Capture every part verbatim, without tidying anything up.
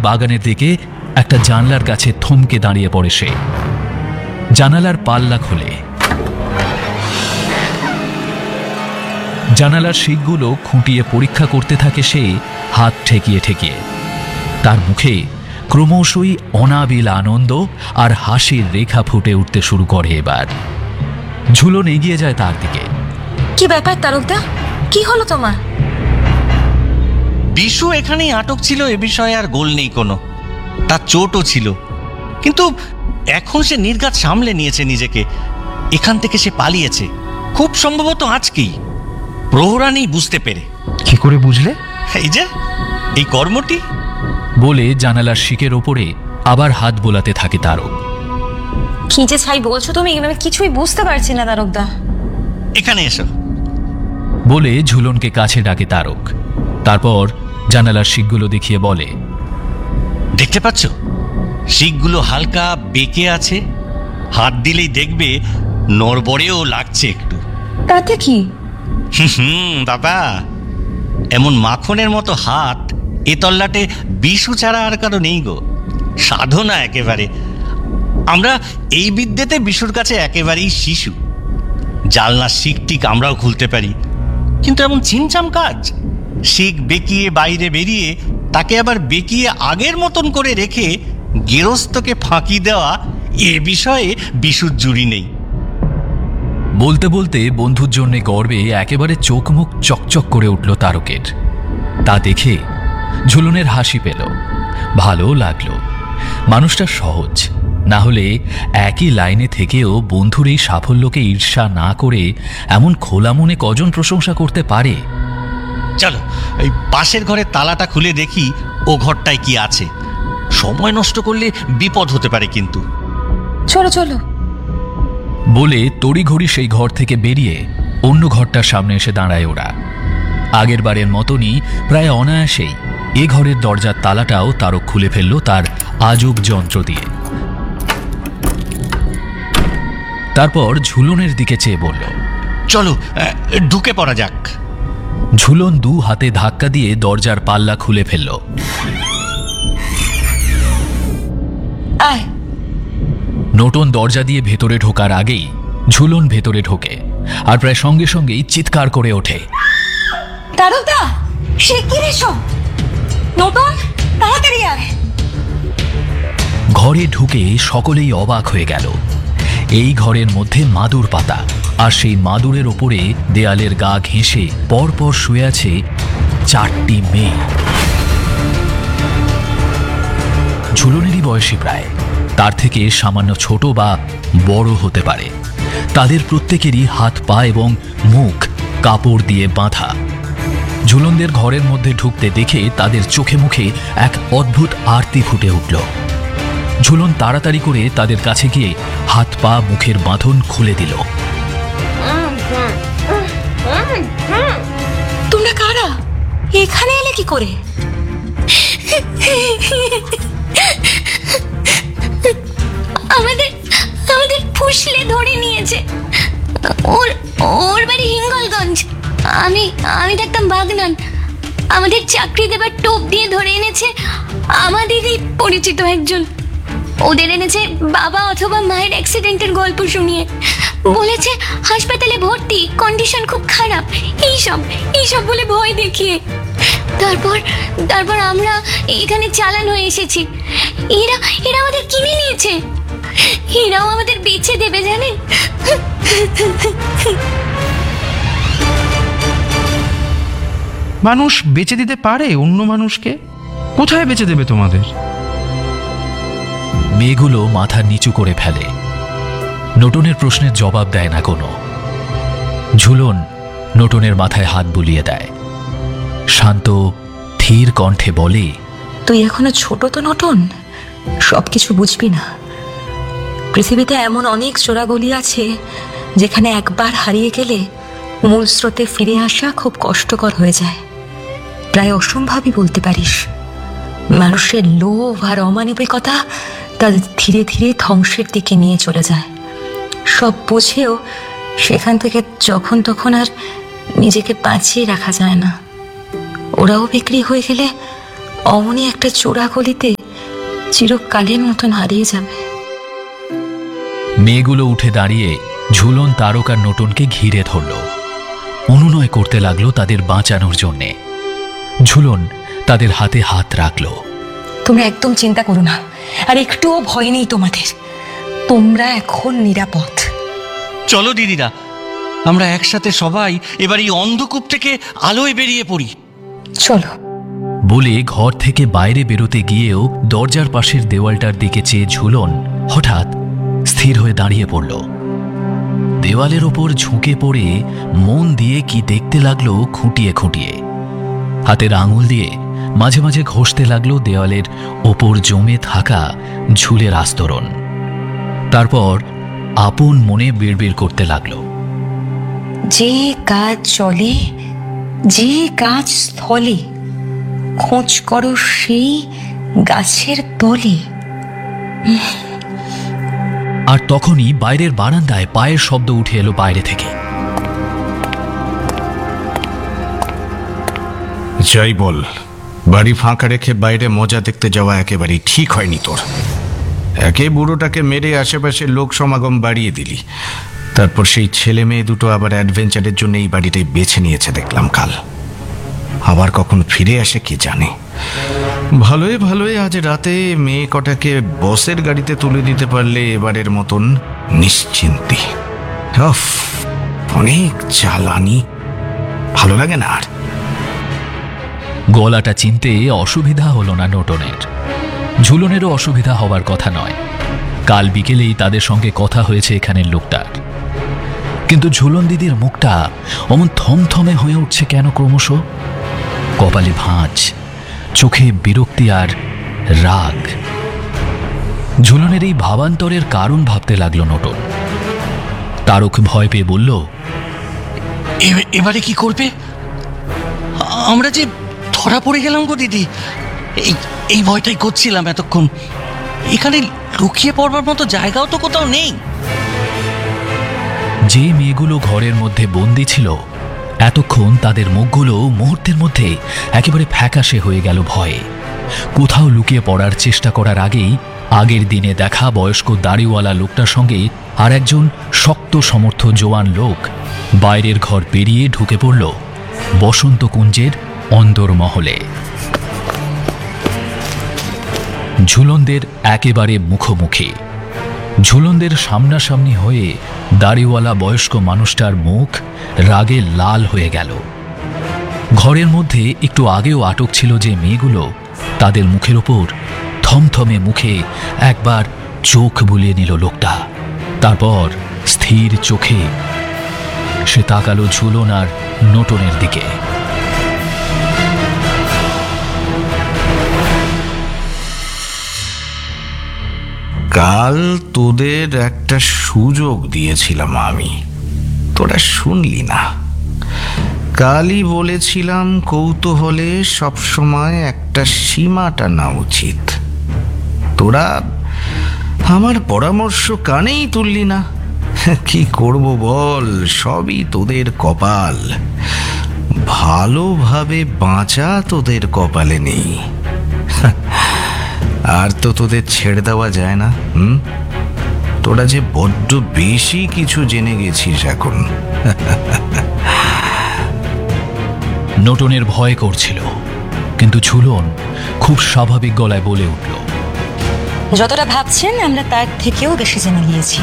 বাগানের দিকে একটা জানলার কাছে থমকে দাঁড়িয়ে পড়ে সে। জানালার পাল্লা খোলে, জানালার শিকগুলো খুঁটিয়ে পরীক্ষা করতে থাকে সে হাত ঠেকিয়ে ঠেকিয়ে। তার মুখে ক্রমশই অনাবিল আনন্দ আর হাসির রেখা ফুটে উঠতে শুরু করে। এবার ঝুলন এগিয়ে যায় তার দিকে। কি ব্যাপার তারকদা, কি হলো তোমার? বিশু এখানেই আটক ছিল, এ বিষয়ে আর গোল নেই কোনো। তার চোটও ছিল, কিন্তু এখন সে নির্ঘাত সামলে নিয়েছে নিজেকে। এখান থেকে সে পালিয়েছে, খুব সম্ভবত আজকেই। প্রহরা নেই বুঝতে পেরে। কি করে বুঝলে? এই যে এই কর্মটি। বলে জানালার শিকের ওপরে আবার হাত বোলাতে থাকে তারক। কি যে ছাই বলছো তুমি, আমি কিছুই বুঝতে পারছি না তারকদা। এখানে এসো। বলে ঝুলনকে কাছে ডাকে তারক। তারপর জানালার শিকগুলো দেখিয়ে বলে, দেখতে পাচ্ছ শিকগুলো হালকা বেঁকে আছে। হাত দিলেই দেখবে নড়বড়েও লাগছে একটু। তাতে কি? হুম বাবা, এমন মাখনের মতো হাত এ তল্লাটে বিশু ছাড়া আর কারো নেই গো। সাধনা একেবারে। আমরা এই বিদ্যেতে বিশুর কাছে একেবারেই শিশু। জালনার শিক টিক আমরাও খুলতে পারি, কিন্তু এমন ছিমছাম কাজ, শিক বেঁকিয়ে বাইরে বেরিয়ে তাকে আবার বেঁকিয়ে আগের মতন করে রেখে গেরস্তকে ফাঁকি দেওয়া, এ বিষয়ে বিশুর জুড়ি নেই। বলতে বলতে বন্ধুর জন্য গর্বে একেবারে চোখ মুখ চকচক করে উঠল তারকের। তা দেখে ঝুলনের হাসি পেল, ভালো লাগলো। মানুষটা সহজ, না হলে একই লাইনে থেকেও বন্ধুর এই সাফল্যকে ঈর্ষা না করে এমন খোলা মনে কজন প্রশংসা করতে পারে? চলো এই পাশের ঘরের তালাটা খুলে দেখি ও ঘরটায় কি আছে। সময় নষ্ট করলে বিপদ হতে পারে কিন্তু। চলো চলো। বলে তড়িঘড়ি সেই ঘর থেকে বেরিয়ে অন্য ঘরটার সামনে এসে দাঁড়ায় ওরা। আগের বারের মতনই প্রায় অনায়াসেই এ ঘরের দরজার তালাটাও তারক খুলে ফেলল তার আজব যন্ত্র দিয়ে। তারপর ঝুলনের দিকে চেয়ে বলল, চলো ঢুকে পড়া যাক। ঝুলন দু হাতে ধাক্কা দিয়ে দরজার পাল্লা খুলে ফেলল। আয়। নতুন দরজা দিয়ে ভেতরে ঢোকার আগেই ঝুলন ভেতরে ঢোকে, আর প্রায় সঙ্গে সঙ্গেই চিৎকার করে ওঠে, তারকদা, সে কি রে সব? নতুন, তাড়াতাড়ি আয়। ঘরে ঢুকে সকলেই অবাক হয়ে গেল। এই ঘরের মধ্যে মাদুর পাতা, আর সেই মাদুরের ওপরে দেয়ালের গা ঘেঁষে পরপর শুয়ে আছে চারটি মেয়ে। ঝুলনেরই বয়সী প্রায়, তার থেকে সামান্য ছোট বা বড় হতে পারে। তাদের প্রত্যেকেরই হাত পা এবং মুখ কাপড় দিয়ে বাঁধা। ঝুলনদের ঘরের মধ্যে ঢুকতে দেখে তাদের চোখে মুখে এক অদ্ভুত আরতি ফুটে উঠল। ঝুলন তাড়াতাড়ি করে তাদের কাছে গিয়ে হাত পা মুখের বাঁধন খুলে দিল। তোমরা কারা? এখানে এলে কি করে? আমাদের আমাদের ফুসলে ধরে নিয়েছে। ওর ওর বাড়ি হিঙ্গলগঞ্জ। আমি আমি দেখতাম বাগনান। আমাদের চাকরি দেবার টোপ দিয়ে ধরে এনেছে আমাদেরই পরিচিত একজন। ওদের এনেছে বাবা অথবা মায়ের অ্যাক্সিডেন্টের গল্প শুনিয়ে। বলেছে হাসপাতালে ভর্তি, কন্ডিশন খুব খারাপ, এইসব এইসব বলে ভয় দেখিয়ে। তারপর তারপর আমরা এখানে চালান হয়ে এসেছি। এরা এরা আমাদের কিনে নিয়েছে। এরাও আমাদের বেচে দেবে জানেন। মানুষ বেচে দিতে পারে অন্য মানুষকে? কোথায় বেচে দেবে তোমাদের? মেয়েগুলো মাথা নিচু করে ফেলে, নটনের প্রশ্নের জবাব দেয় না কোনো। ঝুলন নটনের মাথায় হাত বুলিয়ে দেয়, শান্ত ধীর কণ্ঠে বলে, তুই এখনো ছোট তো নটন, সবকিছু বুঝবি না। পৃথিবীতে এমন অনেক চোরাগলি আছে যেখানে একবার হারিয়ে গেলে মূল স্রোতে ফিরে আসা খুব কষ্টকর হয়ে যায়, প্রায় অসম্ভবই বলতে পারিস। মানুষের লোভ আর অমানবিকতা তাদের ধীরে ধীরে ধ্বংসের দিকে নিয়ে চলে যায়। সব বুঝেও সেখান থেকে যখন তখন আর নিজেকে বাঁচিয়ে রাখা যায় না। ওরাও বিক্রি হয়ে গেলে অমনি একটা চোরাগলিতে চিরকালের মতন হারিয়ে যাবে। মেয়েগুলো উঠে দাঁড়িয়ে ঝুলন, তারক আর নোটনকে ঘিরে ধরল। অনুনয় করতে লাগলো তাদের বাঁচানোর জন্যে। ঝুলন তাদের হাতে হাত রাখলো। তোমরা একদম চিন্তা করো না, আর একটুও ভয় নেই তোমাদের। তোমরা এখন নিরাপদ। চলো দিদিরা, আমরা একসাথে সবাই এবার এই অন্ধকূপ থেকে আলোয় বেরিয়ে পড়ি। চলো। বলে ঘর থেকে বাইরে বেরোতে গিয়েও দরজার পাশের দেওয়ালটার দিকে চেয়ে ঝুলন হঠাৎ স্থির হয়ে দাঁড়িয়ে পড়ল। দেওয়ালের ওপর ঝুঁকে পড়ে মন দিয়ে কি দেখতে লাগলো খুঁটিয়ে খুঁটিয়ে। হাতের আঙুল দিয়ে মাঝে মাঝে ঘষতে লাগলো দেওয়ালের ওপর জমে থাকা ঝুলের আস্তরণ। তারপর আপন মনে বিড়বিড় করতে লাগলো, যে কাজ চলে, যে কাজ স্থলে, খোঁজ করো সেই গাছের তলে। আর তখনই বাইরের বারান্দায় পায়ের শব্দ উঠে এলো বাইরে থেকে। যাই বল, বাড়ি ফাঁকা রেখে বাইরে মজা দেখতে যাওয়া একেবারেই ঠিক হয়নি তোর। একে বুড়োটাকে মেরে আশেপাশের লোক সমাগম বাড়িয়ে দিলি, তারপর সেই ছেলে মেয়ে দুটো আবার অ্যাডভেঞ্চারের জন্য এই বাড়িটাই বেছে নিয়েছে দেখলাম কাল। আবার কখন ফিরে আসে কে জানে। ভালোই ভালোই আজ রাতে মেয়ে কটাকে বসের গাড়িতে তুলে দিতে পারলে এবারের মতন নিশ্চিন্তি। উফ, অনেক জ্বালানি, ভালো লাগে না আর। গলাটা চিনতে অসুবিধা হলো না নোটনের। ঝুলনেরও অসুবিধা হবার কথা নয়। কাল বিকেলেই তাদের সঙ্গে কথা হয়েছে এখানের লোকটার। কিন্তু ঝুলন দিদির মুখটা অমন থমথমে হয়ে উঠছে কেন ক্রমশ? কপালে ভাঁজ, চোখে বিরক্তি আর রাগ। ঝুলনের এই ভাবান্তরের কারণ ভাবতে লাগলো নোটন। তারক ভয় পেয়ে বলল, এবারে কি করবে? আমরা যে ধরা পড়ে গেলাম গো দিদি, এই এই ভয়টাই করছিলাম এতক্ষণ। এখানে লুকিয়ে পড়বার মতো জায়গাও তো কোথাও নেই। যে মেয়েগুলো ঘরের মধ্যে বন্দি ছিল এতক্ষণ তাদের মুখগুলো মুহূর্তের মধ্যে একেবারে ফ্যাকাশে হয়ে গেল ভয়ে। কোথাও লুকিয়ে পড়ার চেষ্টা করার আগেই আগের দিনে দেখা বয়স্ক দাড়িওয়ালা লোকটার সঙ্গে আর একজন শক্ত সমর্থ জোয়ান লোক বাইরের ঘর পেরিয়ে ঢুকে পড়ল বসন্ত কুঞ্জের অন্দরমহলে। ঝুলনদের একেবারে মুখোমুখি। ঝুলনদের সামনাসামনি হয়ে দাড়িওয়ালা বয়স্ক মানুষটার মুখ রাগে লাল হয়ে গেল। ঘরের মধ্যে একটু আগেও আটক ছিল যে মেয়েগুলো, তাদের মুখের ওপর থমথমে মুখে একবার চোখ বুলিয়ে নিল লোকটা। তারপর স্থির চোখে সে তাকালো ঝুলন আর নোটনের দিকে। কাল তোদের একটা সুযোগ দিয়েছিলাম আমি, তোরা শুনলি না। কালই বলেছিলাম কৌতূহলে সবসময় একটা সীমা টানা উচিত। তোরা আমার পরামর্শ কানেই তুললি না। কি করব বল, সবই তোদের কপাল। ভালোভাবে বাঁচা তোদের কপালে নেই। আর তো তোদের ছেড়ে দেওয়া যায় না। হুম, তোরা যে বড্ড বেশি কিছু জেনে গেছিস এখন। নোটনের ভয় করছিল, কিন্তু ঝুলন খুব স্বাভাবিক গলায় বলে উঠল, যতটা ভাবছেন আমরা তার থেকেও বেশি জেনে গিয়েছি।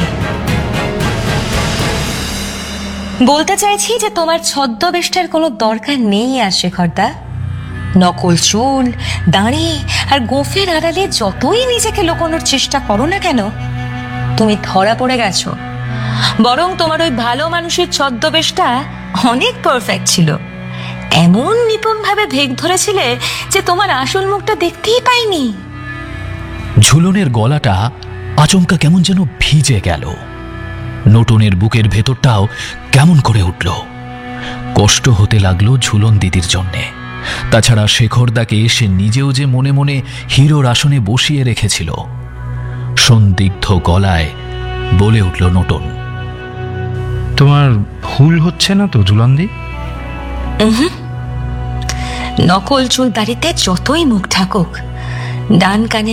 বলতে চাইছি যে তোমার ছদ্মবেশটার কোনো দরকার নেই আর শেখরদা। নকল চুল, দাঁড়ি আর গোঁফের আড়ালে যতই নিজেকে লুকোনোর চেষ্টা করো না কেন, তুমি ধরা পড়ে গেছো। বরং তোমার ওই ভালো মানুষের ছদ্মবেশটা অনেক পারফেক্ট ছিল। এমন নিপুণ ভাবে ভেগ ধরেছিলে যে তোমার আসল মুখটা দেখতেই পাইনি। ঝুলনের গলাটা আচমকা কেমন যেন ভিজে গেল। নোটনের বুকের ভেতরটাও কেমন করে উঠল। কষ্ট হতে লাগলো ঝুলন দিদির জন্যে। তাছাড়া শেখরদাকে সে নিজেও যে মনে মনে হিরোর আসনে বসিয়ে রেখেছিল। সন্দিগ্ধ গলায় বলে উঠল নোটন, তোমার ভুল হচ্ছে না তো ঝুলনদি? নকল চুল দাড়িতে যতই মুখ ঠাকুক, ডান কানে